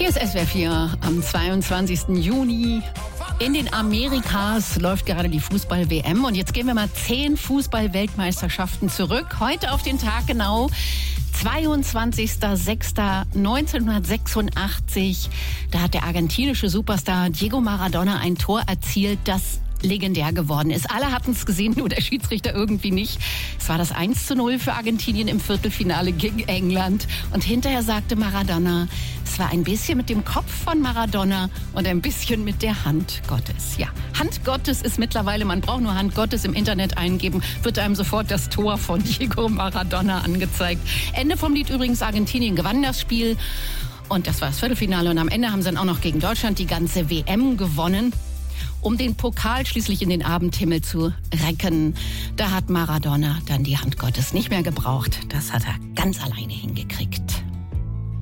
Hier ist SWR 4 am 22. Juni. In den Amerikas läuft gerade die Fußball-WM und jetzt gehen wir mal 10 Fußball-Weltmeisterschaften zurück. Heute auf den Tag genau 22.06.1986. Da hat der argentinische Superstar Diego Maradona ein Tor erzielt, das legendär geworden ist. Alle hatten es gesehen, nur der Schiedsrichter irgendwie nicht. Es war das 1:0 für Argentinien im Viertelfinale gegen England. Und hinterher sagte Maradona, es war ein bisschen mit dem Kopf von Maradona und ein bisschen mit der Hand Gottes. Ja, Hand Gottes ist mittlerweile, man braucht nur Hand Gottes im Internet eingeben, wird einem sofort das Tor von Diego Maradona angezeigt. Ende vom Lied übrigens, Argentinien gewann das Spiel. Und das war das Viertelfinale. Und am Ende haben sie dann auch noch gegen Deutschland die ganze WM gewonnen. Um den Pokal schließlich in den Abendhimmel zu recken. Da hat Maradona dann die Hand Gottes nicht mehr gebraucht. Das hat er ganz alleine hingekriegt.